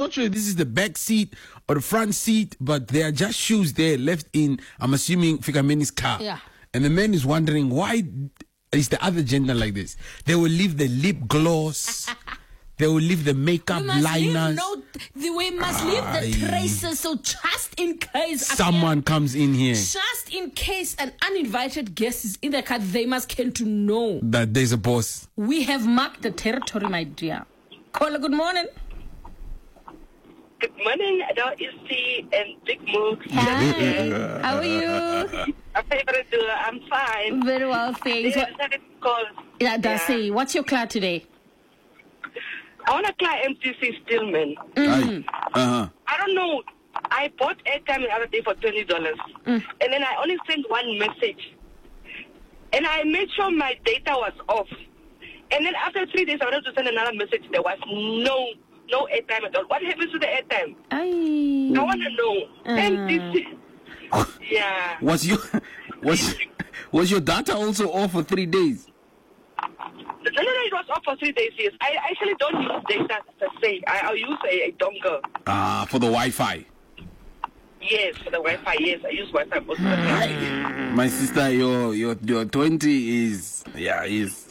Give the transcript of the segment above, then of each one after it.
not sure if this is the back seat or the front seat, but there are just shoes there left in, I'm assuming, Fikameni's car. Yeah. And the man is wondering, why is the other gender like this? They will leave the lip gloss. They will leave the makeup liners. We must leave the traces, so just in case someone comes in here. Just in case an uninvited guest is in the car, they must come to know that there's a boss. We have marked the territory, my dear. Caller, good morning. Good morning, Adele Issy and Big Mook. Hi, how are you? I'm fine. Very well, thanks. Yeah, Darcy, what's your class today? I want to cry MTC Stillman. Mm-hmm. I don't know. I bought airtime the other day for $20. And then I only sent one message. And I made sure my data was off. And then after 3 days, I wanted to send another message. There was no airtime at all. What happens to the airtime? I want to know. MTC. Yeah. Was your data also off for 3 days? No, it was off for 3 days, yes. I actually don't use data per se. I'll use a dongle. For the Wi-Fi? Yes, for the Wi-Fi, yes. I use Wi-Fi most of the time. My sister, your 20 is... Yeah, is...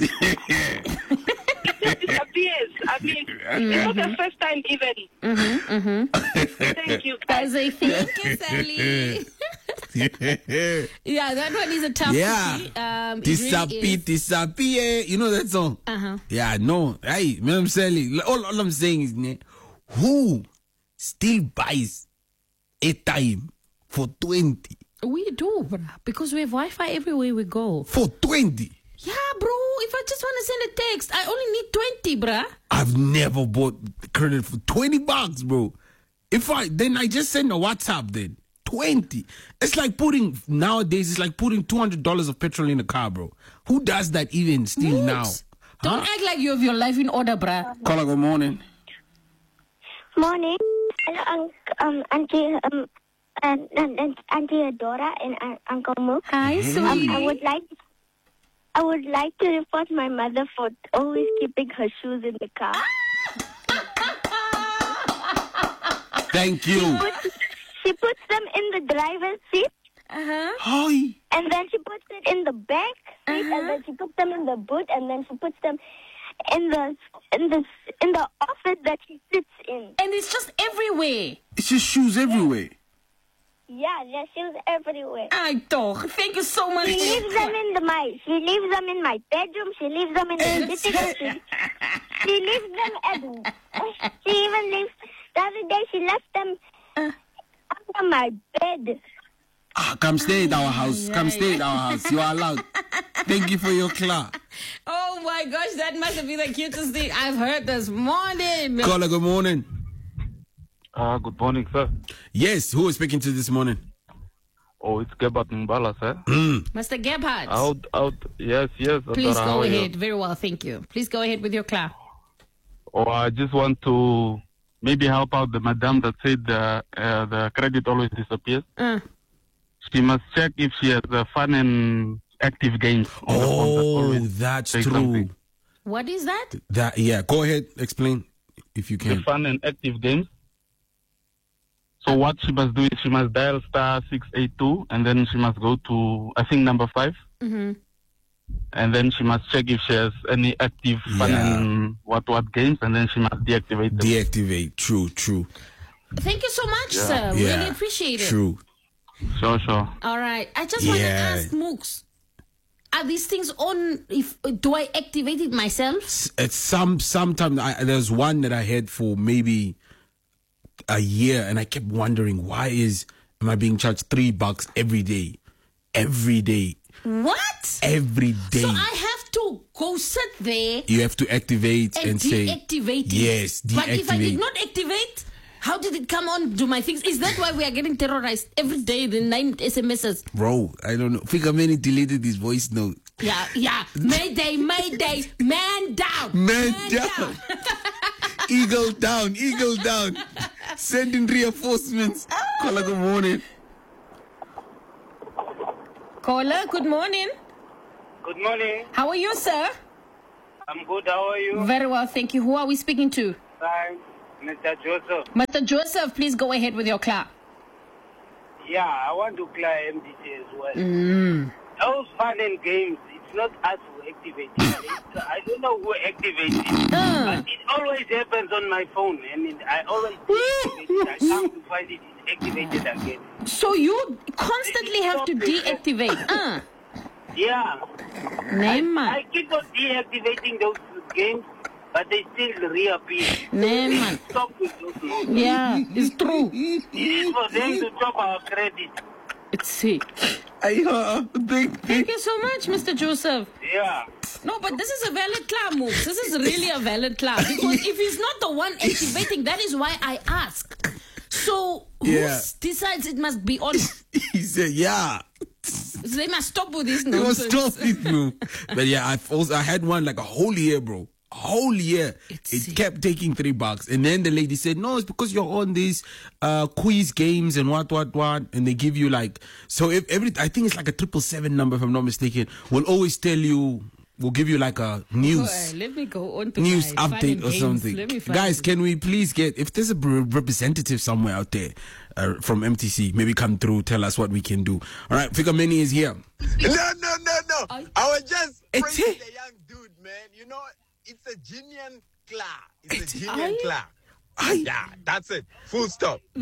It disappears. I mean, it's not the first time even. Thank you, guys. Thank you, Sally. Yeah, that one is a tough disappear. You know that song? Yeah, no. Hey, Madam Sally, all I'm saying is, who still buys airtime for 20? We do, bruh, because we have Wi-Fi everywhere we go. For 20? Yeah, bro. If I just want to send a text, I only need 20, bruh. I've never bought credit for $20, bro. Then I just send a WhatsApp then. 20. It's like nowadays, it's like putting $200 of petrol in a car, bro. Who does that even still now? Don't act like you have your life in order, bruh. Caller, good morning. Morning. Auntie, Auntie Adora and Uncle Mook. Hi, sweetie. I would like to report my mother for always keeping her shoes in the car. Thank you. She puts them in the driver's seat. Hi. And then she puts it in the back seat, and then she puts them in the boot, and then she puts them in the office that she sits in. And it's just everywhere. It's just shoes everywhere. Yeah, there's shoes everywhere. Thank you so much. She leaves them in my bedroom. She leaves them in the sitting room. She leaves them she even leaves. The other day she left them under my bed. Come stay at our house. Come stay at our house. You are allowed. Thank you for your clap. Oh my gosh, that must have been the cutest thing I've heard this morning. Caller, good morning. Good morning, sir. Yes, who is speaking to this morning? Oh, it's Gebhardt Mbala, sir. Mr. Gebhardt. Yes. Please go ahead. Very well, thank you. Please go ahead with your clap. Oh, I just want to maybe help out the madam that said the credit always disappears. She must check if she has fun and active games. That's true. Something. What is that? Yeah, go ahead. Explain if you can. The fun and active games. So what she must do is she must dial *682 and then she must go to, I think, number 5. Mm-hmm. And then she must check if she has any active fun and what games, and then she must deactivate them. Deactivate. True. Thank you so much, sir. Yeah. Really appreciate it. True. Sure. All right. I just want to ask Mooks, are these things on? Do I activate it myself? It's sometimes there's one that I had for maybe a year, and I kept wondering am I being charged $3 every day? Every day. What? Every day. So I have to go sit there. You have to activate and say deactivate it. Yes, deactivate. But if I did not activate, how did it come on to my things? Is that why we are getting terrorized every day? The 9 SMSs. Bro, I don't know. Fikameni deleted his voice note. Yeah. Mayday, man down. Man down. Eagle down. Sending reinforcements. Caller, good morning. Caller, good morning. Good morning. How are you, sir? I'm good. How are you? Very well, thank you. Who are we speaking to? Mr. Joseph. Mr. Joseph, please go ahead with your clap. Yeah, I want to clear MDC as well. Those fun and games, it's not us who activate it. I don't know who activates it. But it always happens on my phone. And I always deactivate it. I come to find it, it's activated again. So you constantly have to deactivate. Yeah. Neman. I keep on deactivating those games, but they still reappear. Neman. Stop with those notes. Yeah, it's true. It is for them to chop our credit. It's sick. Thank Thank you so much, Mr. Joseph. Yeah. No, but this is a valid clap, Mooks. This is really a valid clap. Because if he's not the one activating, that is why I ask. So who decides it must be on? He said, yeah. So they must stop with this It was nonsense. stop it, bro. But yeah, I had one like a whole year, bro. A whole year. It kept taking $3. And then the lady said, no, it's because you're on these quiz games and what. And they give you like, so if I think it's like a 777 number, if I'm not mistaken, will always tell you, we'll give you like a news. Let me go on to news my update or games. something. Let me find Guys, it. can we please get, if there's a representative somewhere out there from MTC, maybe come through, tell us what we can do. All right, Figure Many is here. No. I was just It's praising it. the young dude, man. You know, it's a genuine clap. It's a genuine clap. Yeah, that's it. Full stop.